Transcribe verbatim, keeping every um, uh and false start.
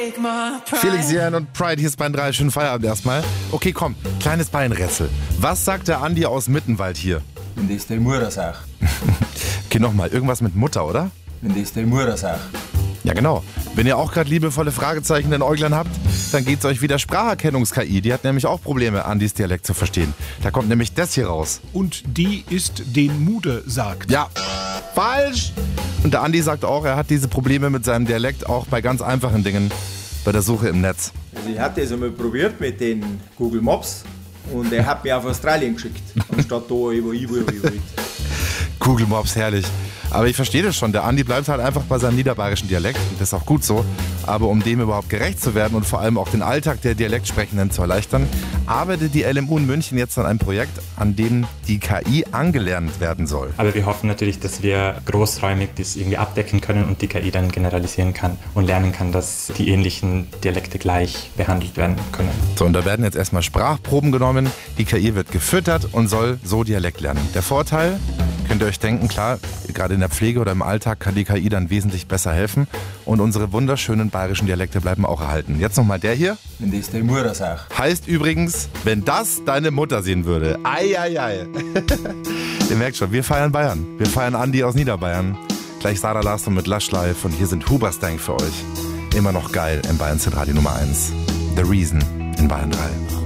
Felix Jähn und Pride, hier ist Bayern drei, schönen Feierabend erstmal. Okay, komm, kleines Beinrätsel. Was sagt der Andi aus Mittenwald hier? Wenn das deine Mutter sagt. Okay, nochmal, irgendwas mit Mutter, oder? Wenn das deine Mutter sagt. Ja, genau. Wenn ihr auch gerade liebevolle Fragezeichen in den Äuglern habt, dann geht's euch wieder Spracherkennungs-K I. Die hat nämlich auch Probleme, Andis Dialekt zu verstehen. Da kommt nämlich das hier raus. Und die ist den Mude sagt. Ja, falsch! Und der Andi sagt auch, er hat diese Probleme mit seinem Dialekt auch bei ganz einfachen Dingen, bei der Suche im Netz. Also ich hatte das einmal probiert mit den Google Maps und er hat mich auf Australien geschickt, anstatt da, wo ich wollte. Google Maps, herrlich. Aber ich verstehe das schon, der Andi bleibt halt einfach bei seinem niederbayerischen Dialekt und das ist auch gut so. Aber um dem überhaupt gerecht zu werden und vor allem auch den Alltag der Dialektsprechenden zu erleichtern, arbeitet die L M U in München jetzt an einem Projekt, an dem die K I angelernt werden soll. Aber wir hoffen natürlich, dass wir großräumig das irgendwie abdecken können und die K I dann generalisieren kann und lernen kann, dass die ähnlichen Dialekte gleich behandelt werden können. So, und da werden jetzt erstmal Sprachproben genommen, die K I wird gefüttert und soll so Dialekt lernen. Der Vorteil, könnt ihr euch denken, klar, gerade in der Pflege oder im Alltag kann die K I dann wesentlich besser helfen und unsere wunderschönen bayerischen Dialekte bleiben auch erhalten. Jetzt nochmal der hier. Wenn das deine Mutter sagt. Heißt übrigens, wenn das deine Mutter sehen würde. Ei, ei, ei. Ihr merkt schon, wir feiern Bayern. Wir feiern Andi aus Niederbayern. Gleich Sarah Larsson mit Lush Live und hier sind Huberstank für euch. Immer noch geil in Bayern Z Radio Nummer eins. The Reason in Bayern drei.